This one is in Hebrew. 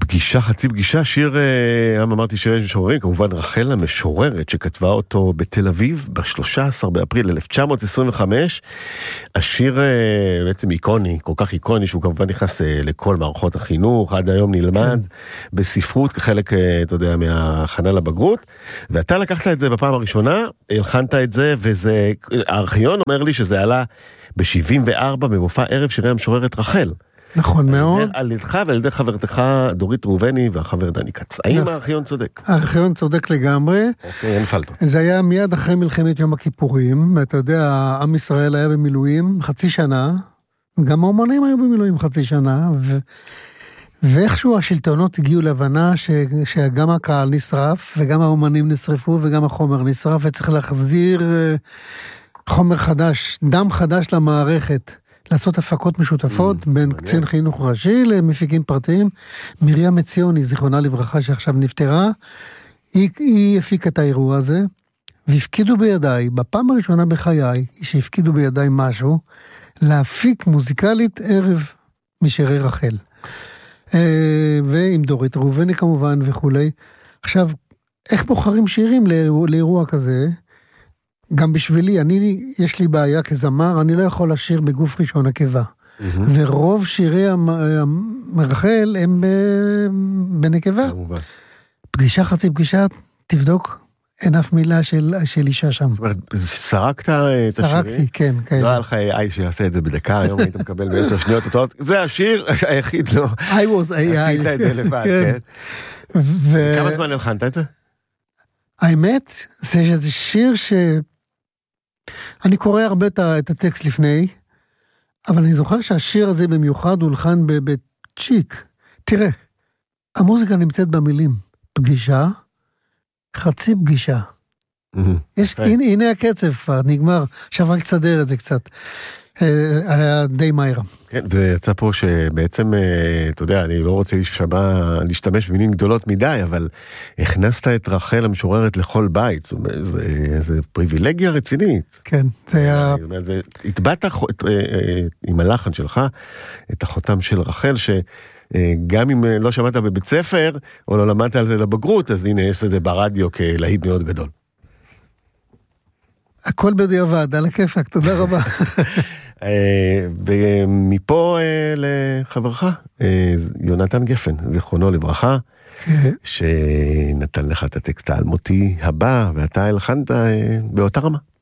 פגישה, חצי פגישה, שיר, אמרתי שירי משוררים, כמובן רחל המשוררת שכתבה אותו בתל אביב ב-13 באפריל 1925, השיר בעצם איקוני, כל כך איקוני שהוא כמובן נכנס לכל מערכות החינוך, עד היום נלמד בספרות כחלק, אתה יודע, מההכנה לבגרות, ואתה לקחת את זה בפעם הראשונה, הלחנת את זה, וזה, הארכיון אומר לי שזה עלה ב-74 במופע ערב שירי המשוררת רחל. נכון מאוד. על ידך ועל ידי חברתך דורית ראובני והחבר דני כץ. האם הארכיון צודק? הארכיון צודק לגמרי. אוקיי, אין פלטות. זה היה מיד אחרי מלחמת יום הכיפורים, ואתה יודע, עם ישראל היה במילואים חצי שנה, גם האומנים היו במילואים חצי שנה, ואיכשהו השלטונות הגיעו להבנה שגם הקהל נשרף, וגם האומנים נשרפו, וגם החומר נשרף, וצריך להחזיר חומר חדש, דם חדש למערכת. לעשות הפקות משותפות בין קצין חינוך ראשי למפיקים פרטיים. מרים מציוני, זיכרונה לברכה, שעכשיו נפטרה, היא הפיקה את האירוע הזה, והפקידו בידיי, בפעם הראשונה בחיי, שהפקידו בידיי משהו, להפיק מוזיקלית ערב משירי רחל. ועם דורית ראובני כמובן וכולי. עכשיו, איך בוחרים שירים לאירוע כזה? גם בשבילי, יש לי בעיה כזמר, אני לא יכול לשיר בגוף ראשון עקבה. ורוב שירי רחל הם בנקבה. פגישה חצי פגישה, תבדוק, אין אף מילה של אישה שם. זאת אומרת, סרקת את השירים? סרקתי, כן. לא היה לך AI שיעשה את זה בדקה, היום היית מקבל ב10 שניות תוצאות, זה השיר היחיד, לא. עשית את זה לבד, כן. כמה זמן הלחנת את זה? האמת, זה שיר אני קורא הרבה את הטקסט לפני, אבל אני זוכר שהשיר הזה במיוחד הולחן בצ'יק. תראה, המוזיקה נמצאת במילים, פגישה, חצי פגישה. הנה הקצב כבר, נגמר, עכשיו רק תסדר את זה קצת. היה די מהר. כן, ויצא פה שבעצם, אתה יודע, אני לא רוצה להשתמש במילים גדולות מדי, אבל הכנסת את רחל המשוררת לכל בית, זה פריבילגיה רצינית. כן, זה היה... התבאת עם הלחן שלך את החותם של רחל, שגם אם לא שמעת בבית ספר, או לא למדת על זה לבגרות, אז הנה יש את זה ברדיו כלהיט מאוד גדול. הכל בדיעבד, על הכיפק, תודה רבה. ומפה לחברך, יונתן גפן, זיכרונו לברכה, שנתן לך את הטקסט האלמותי הבא, ואתה הלחנת באותה רמה.